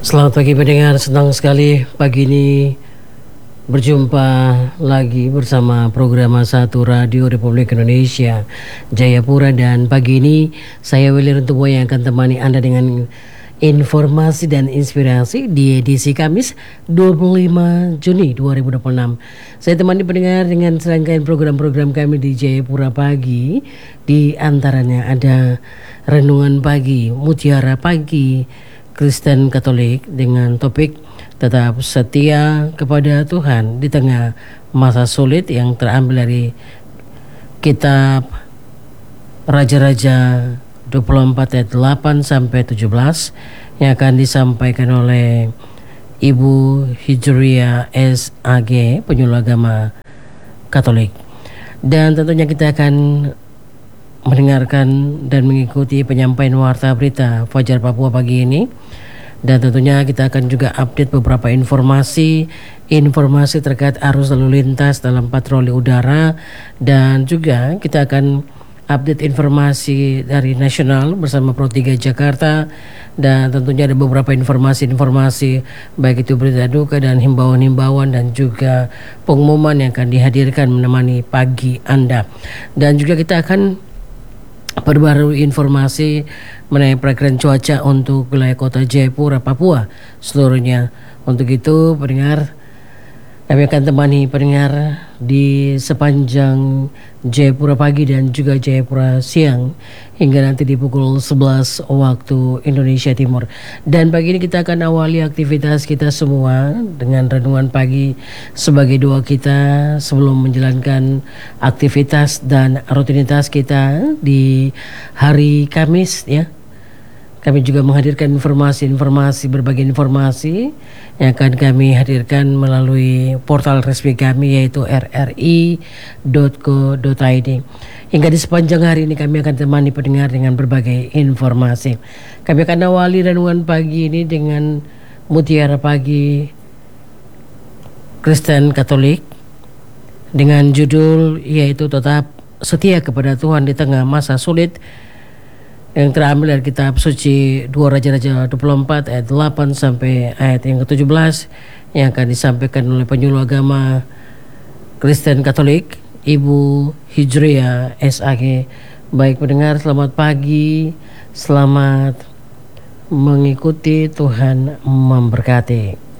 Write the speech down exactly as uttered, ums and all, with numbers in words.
Selamat pagi pendengar, senang sekali pagi ini berjumpa lagi bersama program satu Radio Republik Indonesia Jayapura, dan pagi ini saya Willy Runtubo yang akan temani Anda dengan informasi dan inspirasi di edisi Kamis dua puluh lima Juni dua ribu dua puluh enam. Saya temani pendengar dengan serangkaian program-program kami di Jayapura Pagi. Di antaranya ada Renungan Pagi, Mutiara Pagi Kristen Katolik dengan topik tetap setia kepada Tuhan di tengah masa sulit, yang terambil dari kitab Raja-Raja dua puluh empat ayat delapan sampai tujuh belas yang akan disampaikan oleh Ibu Hijriah S A G, penyuluh agama Katolik. Dan tentunya kita akan mendengarkan dan mengikuti penyampaian warta berita Fajar Papua pagi ini. Dan tentunya kita akan juga update beberapa informasi Informasi terkait arus lalu lintas dalam patroli udara. Dan juga kita akan update informasi dari nasional bersama Pro tiga Jakarta. Dan tentunya ada beberapa informasi-informasi, baik itu berita duka dan himbauan-himbauan, dan juga pengumuman yang akan dihadirkan menemani pagi Anda. Dan juga kita akan perbarui informasi mengenai perakiraan cuaca untuk wilayah kota Jayapura, Papua seluruhnya. Untuk itu pendengar, kami akan temani pendengar di sepanjang Jayapura Pagi dan juga Jayapura Siang hingga nanti di pukul sebelas waktu Indonesia Timur. Dan pagi ini kita akan awali aktivitas kita semua dengan renungan pagi sebagai doa kita sebelum menjalankan aktivitas dan rutinitas kita di hari Kamis, ya. Kami juga menghadirkan informasi-informasi, berbagai informasi yang akan kami hadirkan melalui portal resmi kami, yaitu r r i dot co dot i d. Hingga di sepanjang hari ini kami akan temani pendengar dengan berbagai informasi. Kami akan awali renungan pagi ini dengan Mutiara Pagi Kristen Katolik dengan judul yaitu tetap setia kepada Tuhan di tengah masa sulit, yang terambil dari kitab suci dua Raja-Raja dua puluh empat ayat delapan sampai ayat yang ke tujuh belas yang akan disampaikan oleh penyuluh agama Kristen Katolik Ibu Hijriah S A G. Baik pendengar, selamat pagi, selamat mengikuti, Tuhan memberkati.